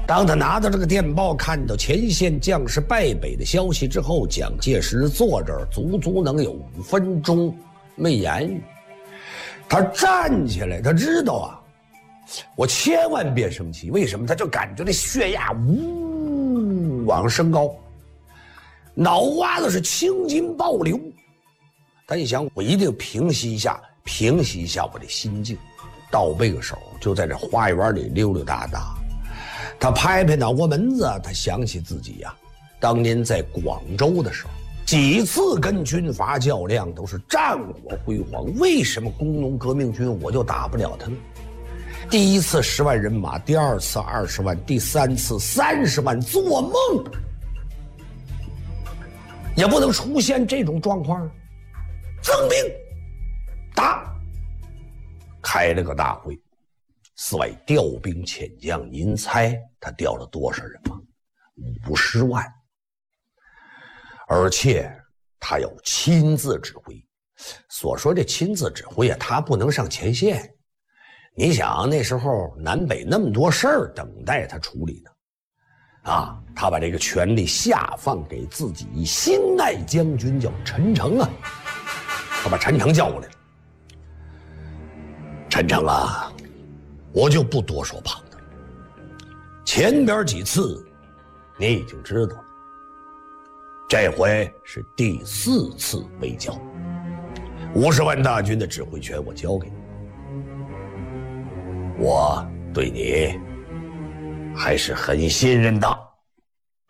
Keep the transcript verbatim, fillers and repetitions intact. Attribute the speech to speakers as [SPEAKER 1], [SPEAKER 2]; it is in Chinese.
[SPEAKER 1] 当他拿到这个电报，看到前线将士败北的消息之后，蒋介石坐这儿足足能有五分钟没言语。他站起来，他知道啊，我千万别生气。为什么？他就感觉这血压呜往上升高，脑瓜子是青筋暴流。他一想，我一定平息一下，平息一下我的心境。倒背个手，就在这花园里溜溜达达。他拍拍脑瓜门子，他想起自己呀、啊，当年在广州的时候，几次跟军阀较量都是战火辉煌，为什么工农革命军我就打不了他呢？第一次十万人马，第二次二十万，第三次三十万，做梦也不能出现这种状况。征兵打，开了个大会，四外调兵遣将，您猜他调了多少人吗？五十万。而且他要亲自指挥。所说这亲自指挥啊，他不能上前线。你想那时候南北那么多事儿等待他处理呢，啊，他把这个权力下放给自己心爱将军，叫陈诚啊。他把陈诚叫过来了。陈诚啊，我就不多说旁的了。前边几次你已经知道了，这回是第四次围剿，五十万大军的指挥权我交给你，我对你还是很信任的。